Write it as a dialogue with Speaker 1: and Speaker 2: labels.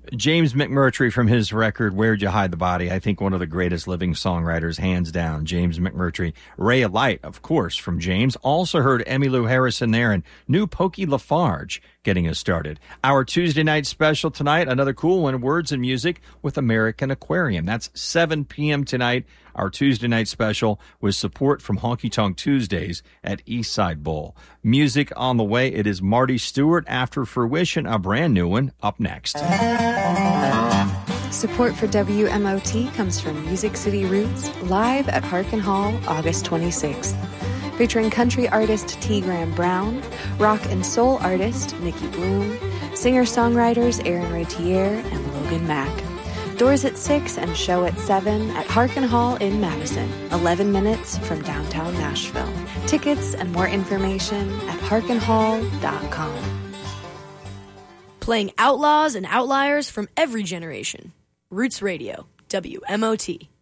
Speaker 1: James McMurtry from his record, Where'd You Hide the Body? I think one of the greatest living songwriters, hands down, James McMurtry. Ray of Light, of course, from James. Also heard Emmylou Harrison there and new Pokey Lafarge getting us started. Our Tuesday night special tonight, another cool one, Words and Music with American Aquarium. That's 7 p.m. tonight. Our Tuesday night special with support from Honky Tonk Tuesdays at Eastside Bowl. Music on the way. It is Marty Stewart, After Fruition, a brand new one, up next.
Speaker 2: Support for WMOT comes from Music City Roots, live at Harkin Hall, August 26th. Featuring country artist T. Graham Brown, rock and soul artist Nikki Bloom, singer-songwriters Aaron Retier and Logan Mack. Doors at 6 and show at 7 at Harkin Hall in Madison, 11 minutes from downtown Nashville. Tickets and more information at harkinhall.com.
Speaker 3: Playing outlaws and outliers from every generation. Roots Radio, WMOT.